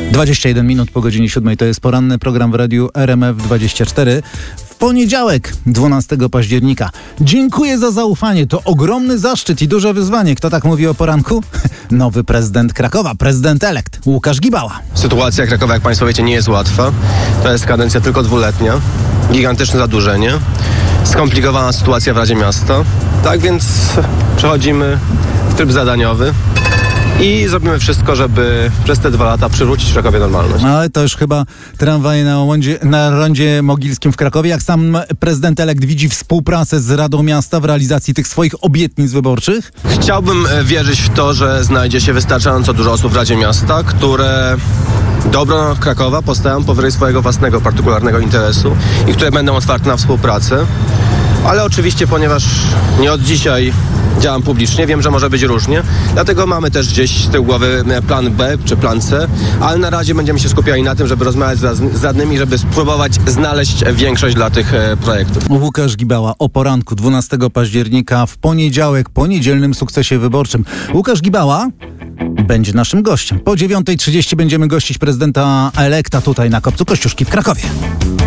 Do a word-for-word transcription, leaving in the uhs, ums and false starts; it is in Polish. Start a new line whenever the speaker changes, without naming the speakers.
dwadzieścia jeden minut po godzinie siódmej to jest poranny program w radiu R M F dwadzieścia cztery. W poniedziałek, dwunastego października. Dziękuję za zaufanie. To ogromny zaszczyt i duże wyzwanie. Kto tak mówi o poranku? Nowy prezydent Krakowa, prezydent elekt Łukasz Gibała.
Sytuacja Krakowa, jak Państwo wiecie, nie jest łatwa. To jest kadencja tylko dwuletnia. Gigantyczne zadłużenie. Skomplikowana sytuacja w Radzie Miasta. Tak więc przechodzimy w tryb zadaniowy. I zrobimy wszystko, żeby przez te dwa lata przywrócić Krakowie normalność.
Ale to już chyba tramwaj na, łądzie, na rondzie Mogilskim w Krakowie. Jak sam prezydent elekt widzi współpracę z Radą Miasta w realizacji tych swoich obietnic wyborczych?
Chciałbym wierzyć w to, że znajdzie się wystarczająco dużo osób w Radzie Miasta, które dobro Krakowa postawią powyżej swojego własnego, partykularnego interesu i które będą otwarte na współpracę. Ale oczywiście, ponieważ nie od dzisiaj działam publicznie, wiem, że może być różnie, dlatego mamy też gdzieś z tyłu głowy plan B czy plan C, ale na razie będziemy się skupiali na tym, żeby rozmawiać z radnymi, żeby spróbować znaleźć większość dla tych projektów.
Łukasz Gibała o poranku dwunastego października w poniedziałek, po niedzielnym sukcesie wyborczym. Łukasz Gibała będzie naszym gościem. Po dziewiątej trzydzieści będziemy gościć prezydenta elekta tutaj na Kopcu Kościuszki w Krakowie.